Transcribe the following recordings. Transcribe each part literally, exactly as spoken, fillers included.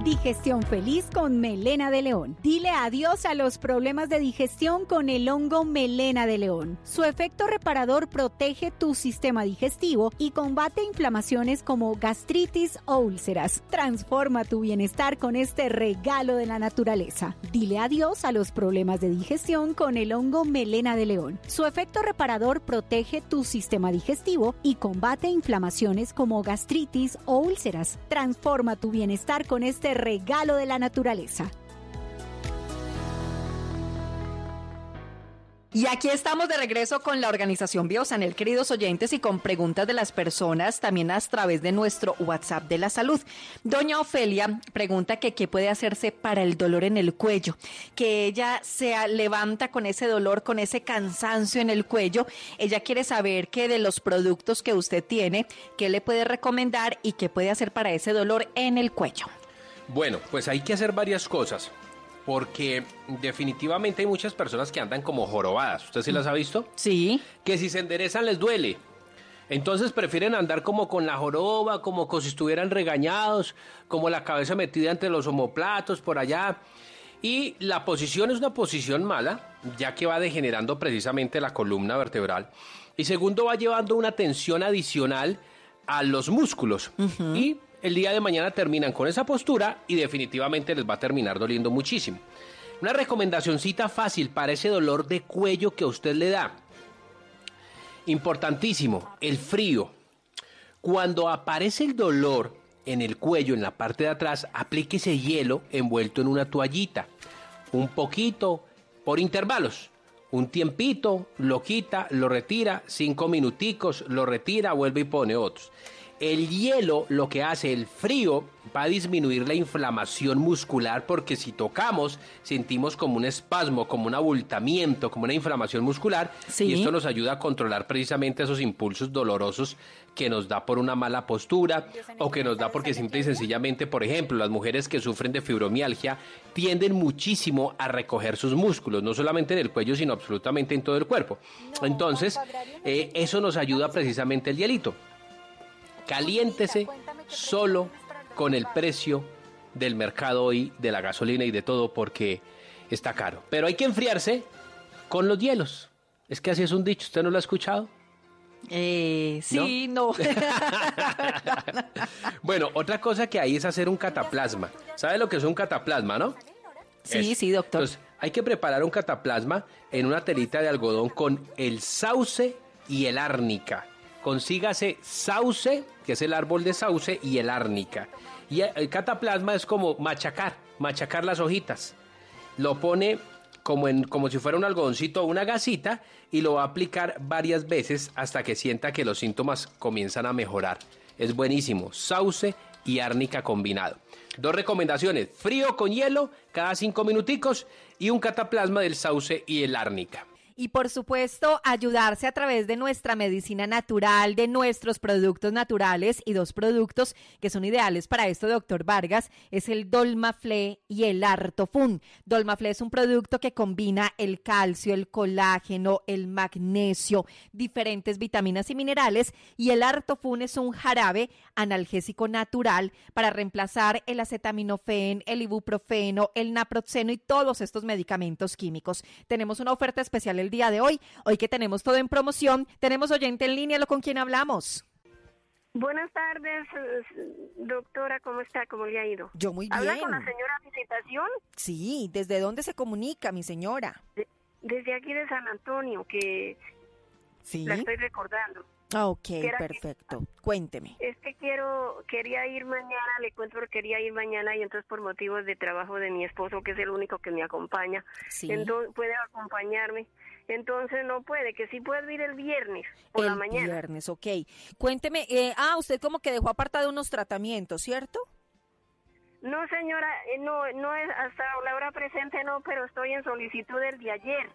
Digestión feliz con melena de león. Dile adiós a los problemas de digestión con el hongo melena de león. Su efecto reparador protege tu sistema digestivo y combate inflamaciones como gastritis o úlceras. Transforma tu bienestar con este regalo de la naturaleza. Dile adiós a los problemas de digestión con el hongo melena de león. Su efecto reparador protege tu sistema digestivo y combate inflamaciones como gastritis o úlceras. Transforma tu bienestar con este regalo de la naturaleza. Y aquí estamos de regreso con la organización Biosanel, queridos oyentes, y con preguntas de las personas también a través de nuestro WhatsApp de la salud. Doña Ofelia pregunta que qué puede hacerse para el dolor en el cuello, que ella se levanta con ese dolor, con ese cansancio en el cuello. Ella quiere saber qué de los productos que usted tiene, qué le puede recomendar y qué puede hacer para ese dolor en el cuello. Bueno, pues hay que hacer varias cosas, porque definitivamente hay muchas personas que andan como jorobadas. ¿Usted sí las ha visto? Sí. Que si se enderezan les duele. Entonces prefieren andar como con la joroba, como, como si estuvieran regañados, como la cabeza metida entre los omoplatos por allá. Y la posición es una posición mala, ya que va degenerando precisamente la columna vertebral. Y segundo, va llevando una tensión adicional a los músculos. Uh-huh. Y el día de mañana terminan con esa postura y definitivamente les va a terminar doliendo muchísimo. Una recomendacioncita fácil para ese dolor de cuello que a usted le da. Importantísimo, el frío. Cuando aparece el dolor en el cuello, en la parte de atrás, aplíquese hielo envuelto en una toallita. Un poquito, por intervalos. Un tiempito, lo quita, lo retira, cinco minuticos, lo retira, vuelve y pone otros. El hielo, lo que hace, el frío, va a disminuir la inflamación muscular, porque si tocamos sentimos como un espasmo, como un abultamiento, como una inflamación muscular. Sí. Y esto nos ayuda a controlar precisamente esos impulsos dolorosos que nos da por una mala postura o que nos da porque simple y sencillamente, por ejemplo, las mujeres que sufren de fibromialgia tienden muchísimo a recoger sus músculos, no solamente en el cuello, sino absolutamente en todo el cuerpo. Entonces, eh, eso nos ayuda precisamente el hielito. Caliéntese solo con el precio del mercado hoy, de la gasolina y de todo, porque está caro. Pero hay que enfriarse con los hielos. Es que así es un dicho, ¿usted no lo ha escuchado? Eh, sí, no. no. Bueno, otra cosa que hay es hacer un cataplasma. ¿Sabe lo que es un cataplasma, no? Sí, es. sí, doctor. Entonces, hay que preparar un cataplasma en una telita de algodón con el sauce y el árnica. Consígase sauce, que es el árbol de sauce, y el árnica. Y el cataplasma es como machacar, machacar las hojitas. Lo pone como, en, como si fuera un algodoncito o una gasita y lo va a aplicar varias veces hasta que sienta que los síntomas comienzan a mejorar. Es buenísimo, sauce y árnica combinado. Dos recomendaciones, frío con hielo cada cinco minuticos y un cataplasma del sauce y el árnica. Y por supuesto, ayudarse a través de nuestra medicina natural, de nuestros productos naturales, y dos productos que son ideales para esto, doctor Vargas, es el Dolmaflé y el Artofun. Dolmaflé es un producto que combina el calcio, el colágeno, el magnesio, diferentes vitaminas y minerales, y el Artofun es un jarabe analgésico natural para reemplazar el acetaminofén, el ibuprofeno, el naproxeno y todos estos medicamentos químicos. Tenemos una oferta especial el día de hoy, hoy que tenemos todo en promoción. Tenemos oyente en línea, ¿lo con quién hablamos? Buenas tardes, doctora, ¿cómo está? ¿Cómo le ha ido? Yo muy bien. ¿Habla con la señora Visitación? Sí, ¿desde dónde se comunica, mi señora? De, desde aquí de San Antonio, que sí, la estoy recordando. Ah, ok, perfecto. Que, Cuénteme. Es que quiero, quería ir mañana, le cuento que quería ir mañana y entonces por motivos de trabajo de mi esposo, que es el único que me acompaña, sí, entonces puede acompañarme. Entonces no puede, que sí puede ir el viernes por el la mañana. El viernes, ok. Cuénteme, eh, ah, usted como que dejó apartado unos tratamientos, ¿cierto? No, señora, eh, no, no es hasta la hora presente no, pero estoy en solicitud del de ayer.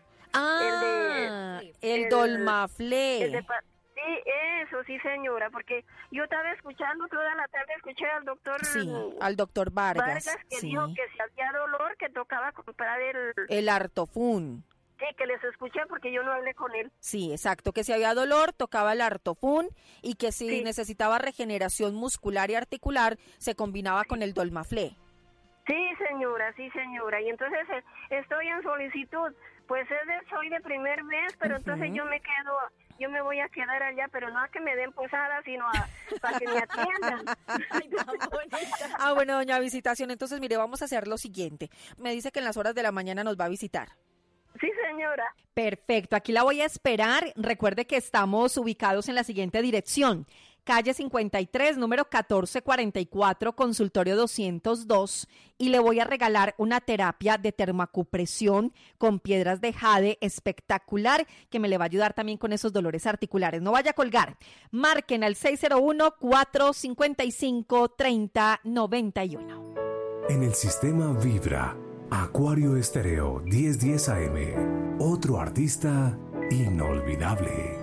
Ah, el, de, el, el Dolmaflé. El de, sí, eso, sí, señora, porque yo estaba escuchando toda la tarde, escuché al doctor... Sí, al doctor Vargas. Vargas, que sí. dijo que si había dolor, que tocaba comprar el... El Artofun. Sí, que les escuché porque yo no hablé con él. Sí, exacto, que si había dolor, tocaba el Artofun, y que si sí. necesitaba regeneración muscular y articular, se combinaba con el Dolmaflé. Sí, señora, sí, señora. Y entonces eh, estoy en solicitud. Pues es de, soy de primer mes, pero uh-huh. entonces yo me quedo, yo me voy a quedar allá, pero no a que me den posada, sino a, para que me atiendan. Ay, tan bonita. Ah, bueno, doña Visitación, entonces mire, vamos a hacer lo siguiente. Me dice que en las horas de la mañana nos va a visitar. Sí, señora. Perfecto, aquí la voy a esperar. Recuerde que estamos ubicados en la siguiente dirección. Calle cincuenta y tres, número catorce cuarenta y cuatro, consultorio doscientos dos, y le voy a regalar una terapia de termoacupresión con piedras de jade espectacular que me le va a ayudar también con esos dolores articulares. No vaya a colgar. Marquen al seis cero uno, cuatro cinco cinco, tres cero nueve uno. En el sistema Vibra, Acuario Estéreo diez diez A M, otro artista inolvidable.